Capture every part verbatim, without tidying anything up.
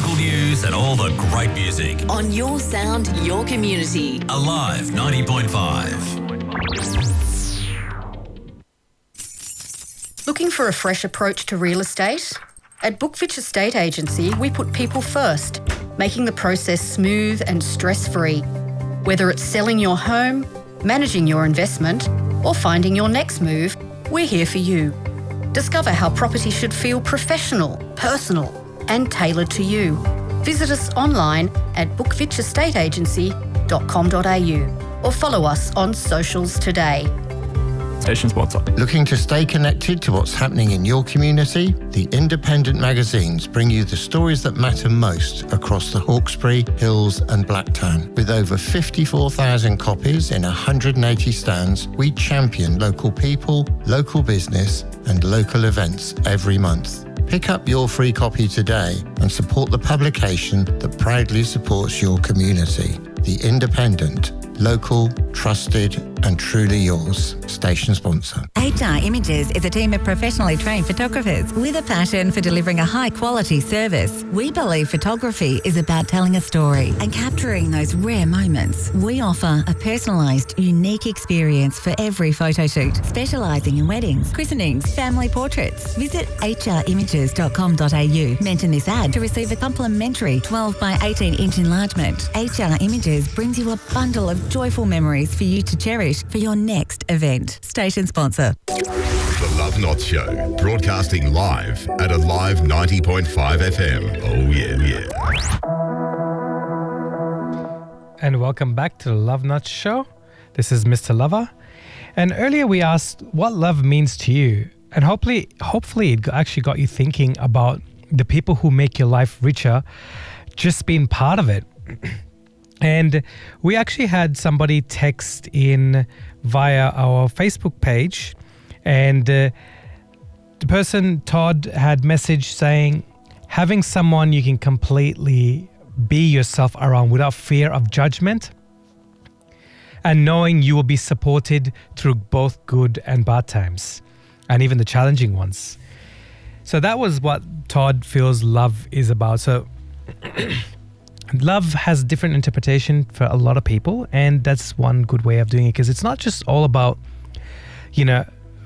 local news and all the great music. On your sound, your community. Alive ninety point five. Looking for a fresh approach to real estate? At Bookfitch Estate Agency, we put people first, making the process smooth and stress-free. Whether it's selling your home, managing your investment, or finding your next move, we're here for you. Discover how property should feel professional, personal, and tailored to you. Visit us online at bookfitch estate agency dot com dot a u or follow us on socials today. Station sponsor. Looking to stay connected to what's happening in your community? The Independent magazines bring you the stories that matter most across the Hawkesbury, Hills and Blacktown. With over fifty-four thousand copies in one hundred eighty stands, we champion local people, local business and local events every month. Pick up your free copy today and support the publication that proudly supports your community. The Independent. Local, trusted and truly yours. Station sponsor. H R Images is a team of professionally trained photographers with a passion for delivering a high quality service. We believe photography is about telling a story and capturing those rare moments. We offer a personalised, unique experience for every photo shoot, specialising in weddings, christenings, family portraits. Visit h r images dot com dot a u. Mention this ad to receive a complimentary twelve by eighteen inch enlargement. H R Images brings you a bundle of joyful memories for you to cherish for your next event. Station sponsor. The Love Knots Show, broadcasting live at Alive ninety point five F M. Oh yeah, yeah. And welcome back to the Love Knots Show. This is Mister Lover. And earlier we asked what love means to you. And hopefully, hopefully it actually got you thinking about the people who make your life richer, just being part of it. And we actually had somebody text in via our Facebook page, and uh, the person, Todd, had messaged saying, having someone you can completely be yourself around without fear of judgment, and knowing you will be supported through both good and bad times, and even the challenging ones. So that was what Todd feels love is about. So love has different interpretation for a lot of people, and that's one good way of doing it, because it's not just all about, you know,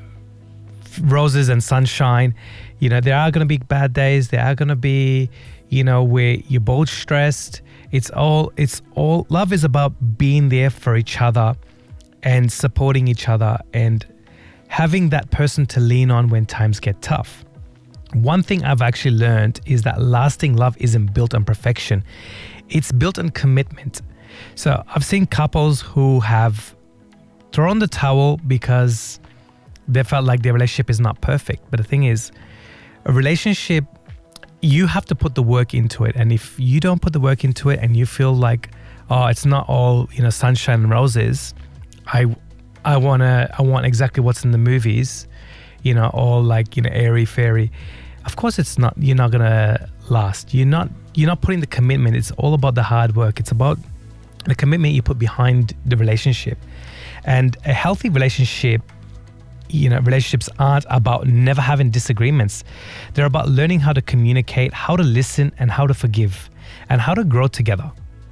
roses and sunshine. You know, there are going to be bad days. There are going to be, you know, where you're both stressed. It's all, it's all, love is about being there for each other and supporting each other and having that person to lean on when times get tough. One thing I've actually learned is that lasting love isn't built on perfection. It's built on commitment. So I've seen couples who have thrown the towel because they felt like their relationship is not perfect. But the thing is, a relationship, you have to put the work into it. And if you don't put the work into it and you feel like, oh, it's not all, you know, sunshine and roses, I I wanna I want exactly what's in the movies, you know, all like, you know, airy fairy. Of course it's not, you're not gonna last. You're not you're not putting the commitment. It's all about the hard work. It's about the commitment you put behind the relationship. And a healthy relationship, you know, relationships aren't about never having disagreements. They're about learning how to communicate, how to listen, and how to forgive, and how to grow together.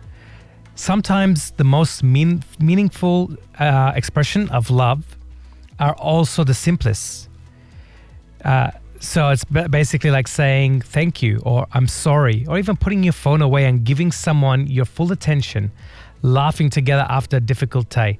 Sometimes the most mean, meaningful uh, expression of love are also the simplest. Uh, so it's basically like saying thank you, or I'm sorry, or even putting your phone away and giving someone your full attention, laughing together after a difficult day.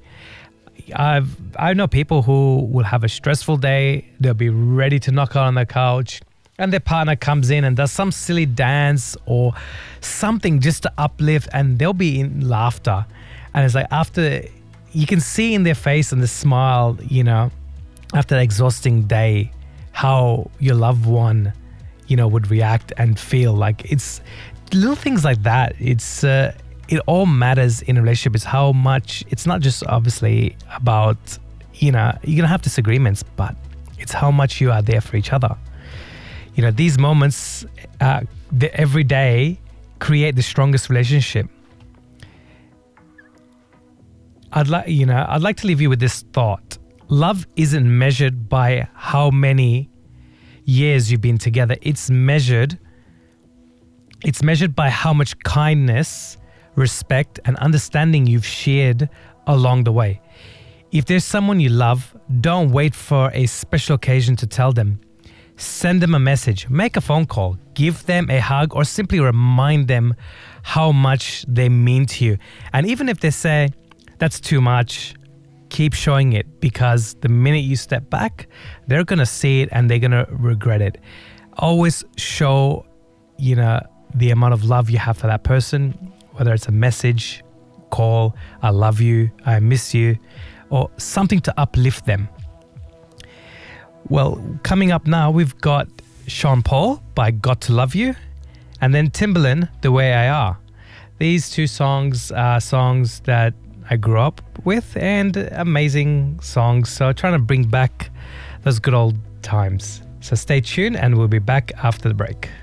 I've, I know people who will have a stressful day, they'll be ready to knock out on the couch, and their partner comes in and does some silly dance or something just to uplift, and they'll be in laughter. And it's like after, you can see in their face and the smile, you know, after an exhausting day, how your loved one, you know, would react and feel. Like it's little things like that. It's, uh, it all matters in a relationship. It's how much, it's not just obviously about, you know, you're going to have disagreements, but it's how much you are there for each other. You know, these moments uh, the, every day create the strongest relationship. I'd like, you know, I'd like to leave you with this thought. Love isn't measured by how many years you've been together. It's measured It's measured by how much kindness, respect, and understanding you've shared along the way. If there's someone you love, don't wait for a special occasion to tell them. Send them a message, make a phone call, give them a hug, or simply remind them how much they mean to you. And even if they say, that's too much, keep showing it, because the minute you step back, they're going to see it and they're going to regret it. Always show, you know, the amount of love you have for that person, whether it's a message, call, I love you, I miss you, or something to uplift them. Well, coming up now, we've got Sean Paul by Got to Love You, and then Timbaland, The Way I Are. These two songs are songs that I grew up with, and amazing songs. So trying to bring back those good old times. So stay tuned and we'll be back after the break.